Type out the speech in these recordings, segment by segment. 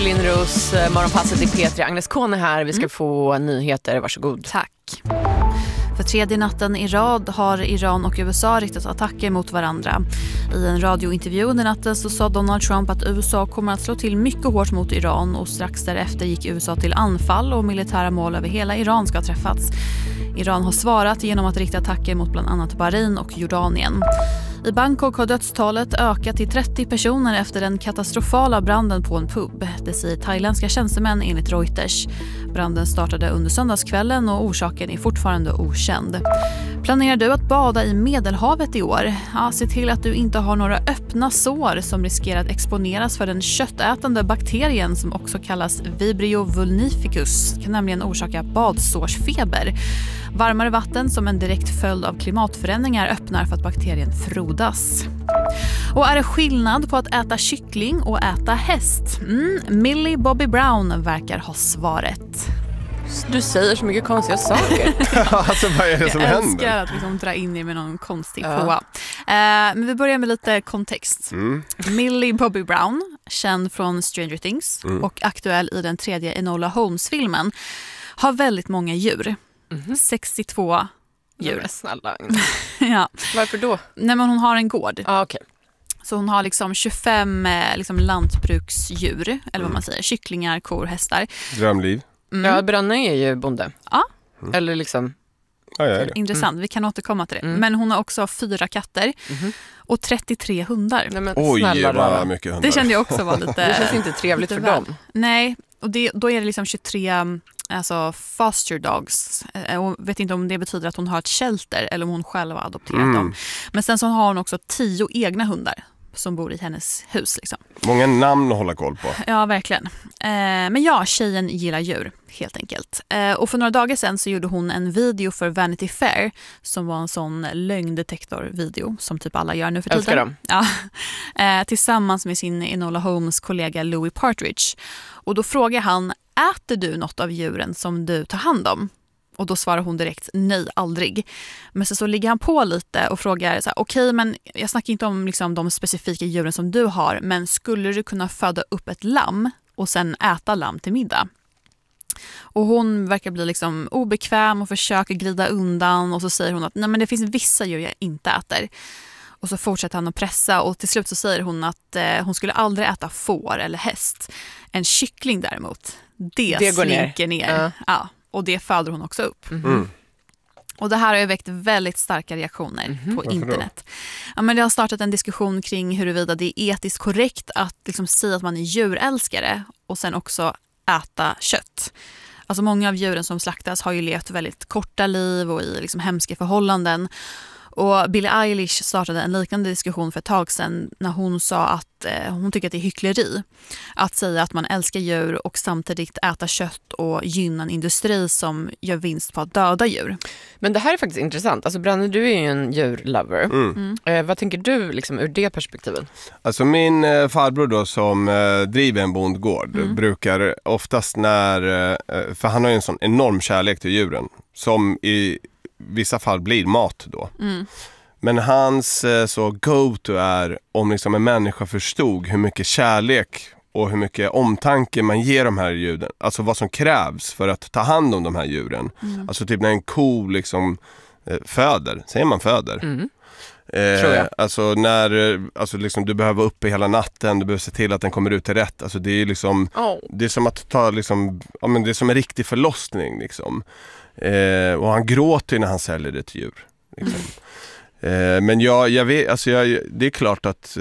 Lindros, morgonpasset i P3. Agnes Kone här. Vi ska få nyheter. Varsågod. Tack. För tredje natten i rad har Iran och USA riktat attacker mot varandra. I en radiointervju under natten så sa Donald Trump att USA kommer att slå till mycket hårt mot Iran, och strax därefter gick USA till anfall och militära mål över hela Iran ska ha träffats. Iran har svarat genom att rikta attacker mot bland annat Bahrain och Jordanien. I Bangkok har dödstalet ökat till 30 personer efter den katastrofala branden på en pub. Det säger thailändska tjänstemän enligt Reuters. Branden startade under söndagskvällen och orsaken är fortfarande okänd. Planerar du att bada i Medelhavet i år? Ja, se till att du inte har några öppna sår som riskerar att exponeras för den köttätande bakterien som också kallas Vibrio vulnificus. Kan nämligen orsaka badsårsfeber. Varmare vatten som en direkt följd av klimatförändringar öppnar för att bakterien frodas. Och är det skillnad på att äta kyckling och äta häst? Millie Bobby Brown verkar ha svaret. Du säger så mycket konstiga saker. Alltså vad är det som händer? Jag älskar att liksom dra in i med någon konstig påa. Men vi börjar med lite kontext. Millie Bobby Brown, känd från Stranger Things och aktuell i den tredje Enola Holmes-filmen, har väldigt många djur. 62 djur. Men snälla. Ja. Varför då? Nej, men hon har en gård. Okay. Så hon har liksom 25 liksom lantbruksdjur, eller vad man säger, kycklingar, kor, hästar. Drömliv. Ja, Branne är ju bonde. Ja. Eller liksom... Ja, jag är det. Intressant, vi kan återkomma till det. Men hon har också 4 katter och 33 hundar. Nej, men oj, snälla vad mycket hundar. Det kände jag också var lite... Det känns inte trevligt för dem. Nej, och då är det liksom 23 alltså foster dogs. Och vet inte om det betyder att hon har ett shelter eller om hon själv har adopterat dem. Men sen så har hon också 10 egna hundar som bor i hennes hus. Liksom. Många namn att hålla koll på. Ja, verkligen. Men ja, tjejen gillar djur, helt enkelt. Och för några dagar sedan så gjorde hon en video för Vanity Fair som var en sån lögndetektor-video som typ alla gör nu för tiden. Älskar dem. Ja. Tillsammans med sin Enola Holmes-kollega Louis Partridge. Och då frågar han, äter du något av djuren som du tar hand om? Och då svarar hon direkt, nej, aldrig. Men så ligger han på lite och frågar, okej, men jag snackar inte om liksom, de specifika djuren som du har, men skulle du kunna föda upp ett lamm och sen äta lamm till middag? Och hon verkar bli liksom obekväm och försöker glida undan, och så säger hon att nej, men det finns vissa djur jag inte äter. Och så fortsätter han att pressa, och till slut så säger hon att hon skulle aldrig äta får eller häst. En kyckling däremot, det slinker ner. Ja. Och det föder hon också upp. Och det här har ju väckt väldigt starka reaktioner på internet. Ja, men det har startat en diskussion kring huruvida det är etiskt korrekt att liksom säga att man är djurälskare och sen också äta kött. Alltså många av djuren som slaktas har ju levt väldigt korta liv och i liksom hemska förhållanden. Och Billie Eilish startade en liknande diskussion för ett tag sedan när hon sa att hon tycker att det är hyckleri att säga att man älskar djur och samtidigt äta kött och gynna en industri som gör vinst på att döda djur. Men det här är faktiskt intressant. Alltså Branne, du är ju en djurlover. Vad tänker du liksom ur det perspektivet? Alltså min farbror då som driver en bondgård brukar oftast för han har ju en sån enorm kärlek till djuren som i vissa fall blir mat då. Men hans så go-to är om liksom en människa förstod hur mycket kärlek och hur mycket omtanke man ger de här djuren. Alltså vad som krävs för att ta hand om de här djuren. Alltså typ när en ko liksom föder, säger man föder? Tror jag. Alltså när liksom, du behöver vara uppe hela natten, du behöver se till att den kommer ut till rätt. Alltså det är liksom det är som att ta liksom, ja, men det är som en riktig förlossning liksom. Och han gråter när han säljer ett djur liksom. Men jag vet, alltså det är klart att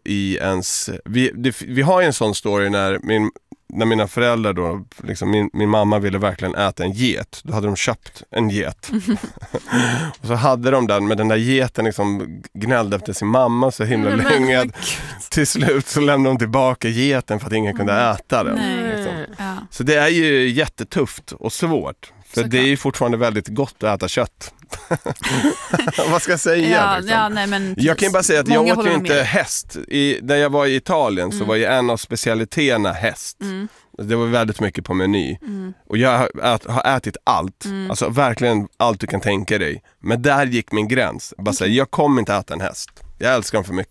vi har en sån story när mina föräldrar då liksom, min mamma ville verkligen äta en get. Då hade de köpt en get. Och så hade de den, men den där geten liksom gnällde efter sin mamma så himla länge. Till slut så lämnade de tillbaka geten för att ingen kunde äta den. Liksom. Ja. Så det är ju jättetufft och svårt. För det är ju fortfarande väldigt gott att äta kött. Vad ska jag säga? Liksom? Jag kan bara säga att jag åt ju inte häst. När jag var i Italien så var ju en av specialiteterna häst. Det var väldigt mycket på meny. Och jag har ätit allt. Alltså verkligen allt du kan tänka dig. Men där gick min gräns. Bara säga, jag kommer inte äta en häst. Jag älskar dem för mycket.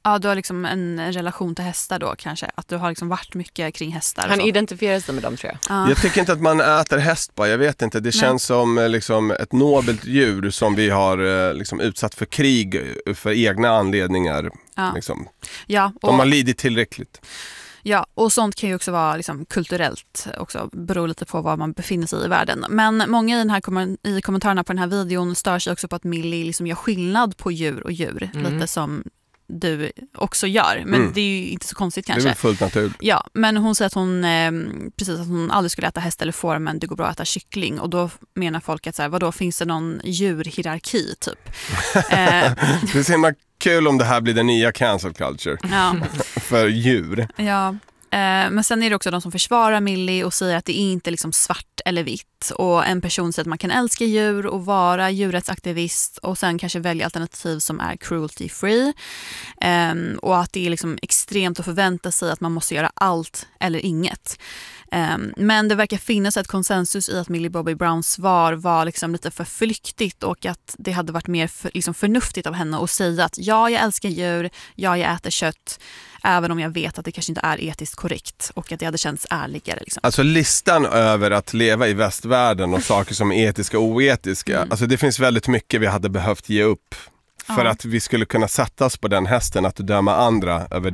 Ja, du har liksom en relation till hästar då kanske. Att du har liksom varit mycket kring hästar. Han och så. identifierar sig med dem, tror jag. Ja. Jag tycker inte att man äter häst bara, jag vet inte. Det känns som liksom ett nobelt djur som vi har liksom utsatt för krig för egna anledningar. Ja. Liksom. Ja, och, De har lidit tillräckligt. ja, och sånt kan ju också vara liksom kulturellt också, beror lite på var man befinner sig i världen. Men många i, den här i kommentarerna på den här videon stör sig också på att Millie liksom gör skillnad på djur och djur. Lite som du också gör. Men det är ju inte så konstigt kanske. Det är väl fullt naturligt. Ja, men hon säger att hon precis att hon aldrig skulle äta häst eller får, men det går bra att äta kyckling. Och då menar folk att så här, vadå, finns det någon djurhierarki typ? Det är så himla kul om det här blir den nya cancel culture för djur. Ja. Men sen är det också de som försvarar Millie och säger att det är inte liksom svart eller vitt. Och en person säger att man kan älska djur och vara djurrättsaktivist och sen kanske välja alternativ som är cruelty free. Och att det är liksom extremt att förvänta sig att man måste göra allt eller inget. Men det verkar finnas ett konsensus i att Millie Bobby Browns svar var liksom lite för flyktigt och att det hade varit mer liksom förnuftigt av henne att säga att ja, jag älskar djur, ja, jag äter kött, även om jag vet att det kanske inte är etiskt korrekt och att det hade känts ärligare. Liksom. Alltså listan över att leva i västvärlden och saker som är etiska och oetiska, alltså det finns väldigt mycket vi hade behövt ge upp för att vi skulle kunna sättas på den hästen att döma andra över